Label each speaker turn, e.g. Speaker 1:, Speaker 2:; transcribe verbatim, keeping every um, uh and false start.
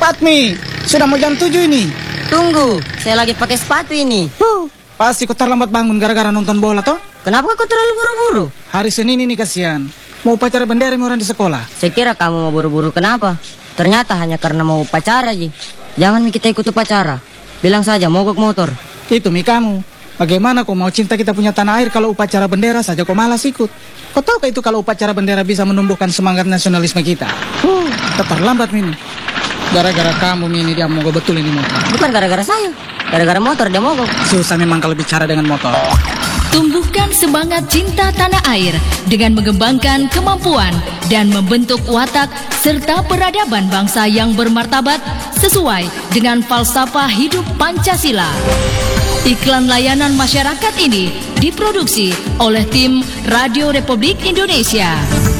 Speaker 1: Cepat Mi, sudah mau jam tujuh ini.
Speaker 2: Tunggu, saya lagi pakai sepatu ini.
Speaker 1: Huh, pasti kau terlambat bangun gara-gara nonton bola toh?
Speaker 2: Kenapa kau terlalu buru-buru?
Speaker 1: Hari Senin ini kasihan. Mau upacara bendera orang di sekolah.
Speaker 2: Saya kira kamu mau buru-buru kenapa? Ternyata hanya karena mau upacara, Ji. Jangan kita ikut upacara. Bilang saja mogok motor.
Speaker 1: Itu Mi kamu. Bagaimana kau mau cinta kita punya tanah air kalau upacara bendera saja kau malas ikut? Kau tahu itu kalau upacara bendera bisa menumbuhkan semangat nasionalisme kita? Huh, kita terlambat Mini. Gara-gara kamu Mini dia mogok betul ini motor.
Speaker 2: Bukan gara-gara saya. Gara-gara motor dia mogok.
Speaker 1: Susah memang kalau bicara dengan motor.
Speaker 3: Tumbuhkan semangat cinta tanah air dengan mengembangkan kemampuan dan membentuk watak serta peradaban bangsa yang bermartabat sesuai dengan falsafah hidup Pancasila. Iklan layanan masyarakat ini diproduksi oleh tim Radio Republik Indonesia.